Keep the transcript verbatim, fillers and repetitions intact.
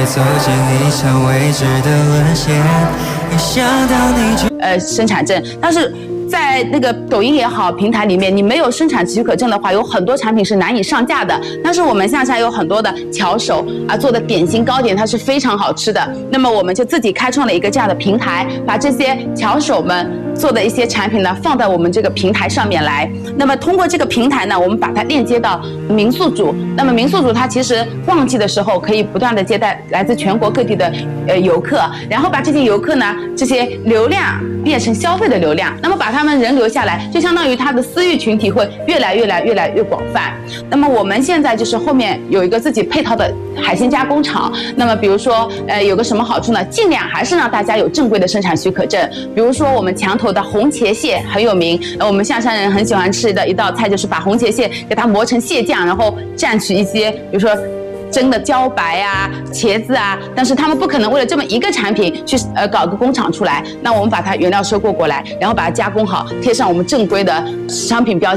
走进一场未知的沦陷，一想到你就呃生产证，但是。 在那个抖音也好，平台里面，你没有生产许可证的话，有很多产品是难以上架的。但是我们象山有很多的巧手啊做的点心糕点，它是非常好吃的。那么我们就自己开创了一个这样的平台，把这些巧手们做的一些产品呢放在我们这个平台上面来。那么通过这个平台呢，我们把它链接到民宿主。那么民宿主它其实旺季的时候可以不断的接待来自全国各地的呃游客，然后把这些游客呢这些流量变成消费的流量，那么把它。 他们人留下来，就相当于他的私域群体会越来越来越来越广泛。那么我们现在就是后面有一个自己配套的海鲜加工厂。那么比如说，呃，有个什么好处呢？尽量还是让大家有正规的生产许可证。比如说我们墙头的红茄蟹很有名，呃，我们象山人很喜欢吃的一道菜就是把红茄蟹给它磨成蟹酱，然后蘸取一些，比如说。 蒸的茭白啊、茄子啊，但是他们不可能为了这么一个产品去呃搞个工厂出来。那我们把它原料收购过来，然后把它加工好，贴上我们正规的商品标签。